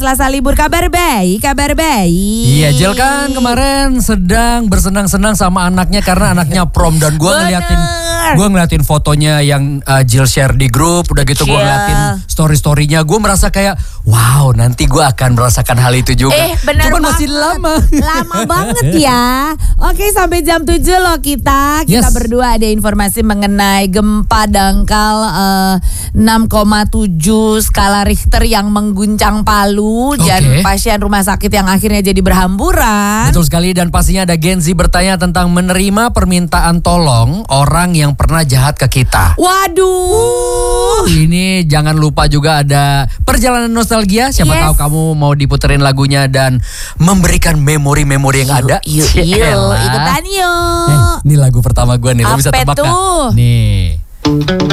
Selasa libur, kabar baik. Iya, Jel kan kemarin sedang bersenang-senang sama anaknya karena anaknya prom dan gue ngeliatin fotonya yang Jill share di grup, udah gitu gue ngeliatin story-storynya, gue merasa kayak wow, nanti gue akan merasakan hal itu juga. Cuman masih lama. Lama banget ya. Oke, sampai jam 7 loh kita berdua ada informasi mengenai gempa dangkal 6,7 skala Richter yang mengguncang Palu dan pasien rumah sakit yang akhirnya jadi berhamburan. Betul sekali, dan pastinya ada Gen Z bertanya tentang menerima permintaan tolong orang yang pernah jahat ke kita. Waduh. Ini jangan lupa juga ada perjalanan nostalgia. Siapa tahu kamu mau diputerin lagunya dan memberikan memori-memori yang ada. Yuk, ikutan yuk. Ini lagu pertama gue nih, lo bisa tebak gak? Nih.